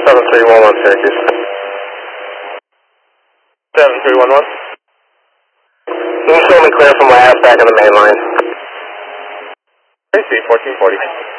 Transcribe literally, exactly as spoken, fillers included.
seven three one one Syracuse. seven three one one. You can show me clear from last back in the main line. I see, fourteen forty.